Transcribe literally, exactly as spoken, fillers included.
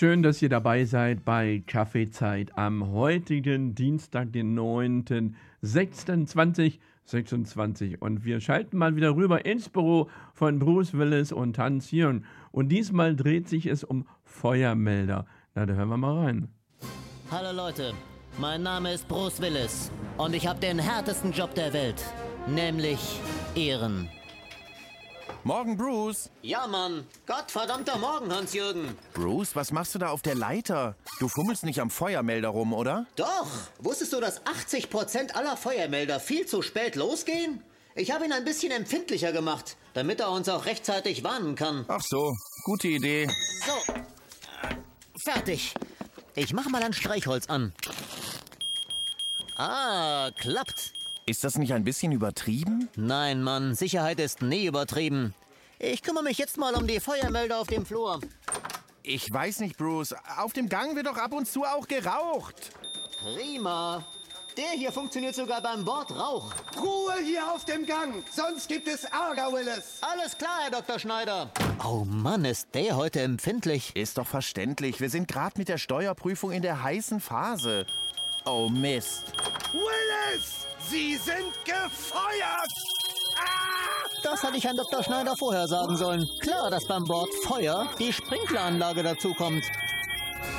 Schön, dass ihr dabei seid bei Kaffeezeit am heutigen Dienstag, den neunten sechsten zweitausendsechsundzwanzig. Und wir schalten mal wieder rüber ins Büro von Bruce Willis und Hans Jürgen. Und diesmal dreht sich es um Feuermelder. Na, da hören wir mal rein. Hallo Leute, mein Name ist Bruce Willis und ich habe den härtesten Job der Welt, nämlich Ehren. Morgen, Bruce. Ja, Mann. Gottverdammter Morgen, Hans-Jürgen. Bruce, was machst du da auf der Leiter? Du fummelst nicht am Feuermelder rum, oder? Doch. Wusstest du, dass achtzig Prozent aller Feuermelder viel zu spät losgehen? Ich habe ihn ein bisschen empfindlicher gemacht, damit er uns auch rechtzeitig warnen kann. Ach so, gute Idee. So. Fertig. Ich mache mal ein Streichholz an. Ah, klappt. Ist das nicht ein bisschen übertrieben? Nein, Mann, Sicherheit ist nie übertrieben. Ich kümmere mich jetzt mal um die Feuermelder auf dem Flur. Ich weiß nicht, Bruce. Auf dem Gang wird doch ab und zu auch geraucht. Prima. Der hier funktioniert sogar beim Bordrauch. Ruhe hier auf dem Gang, sonst gibt es Ärger, Willis. Alles klar, Herr Doktor Schneider. Oh Mann, ist der heute empfindlich. Ist doch verständlich. Wir sind gerade mit der Steuerprüfung in der heißen Phase. Oh Mist. Willis, Sie sind gefeuert! Ah! Das hatte ich Herrn Doktor Schneider vorher sagen sollen. Klar, dass beim Bord Feuer die Sprinkleranlage dazukommt.